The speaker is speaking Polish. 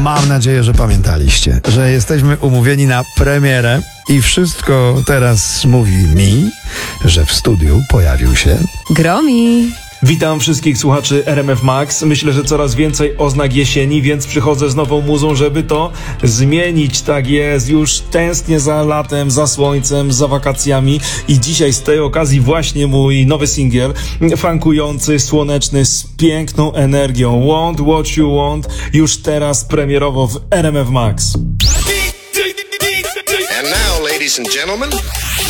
Mam nadzieję, że pamiętaliście, że jesteśmy umówieni na premierę i wszystko teraz mówi mi, że w studiu pojawił się Gromi. Witam wszystkich słuchaczy RMF Max. Myślę, że coraz więcej oznak jesieni, więc przychodzę z nową muzą, żeby to zmienić. Tak jest, już tęsknię za latem, za słońcem, za wakacjami i dzisiaj z tej okazji właśnie mój nowy singiel, funkujący, słoneczny, z piękną energią. Want What You Want, już teraz premierowo w RMF Max. And now, ladies and gentlemen,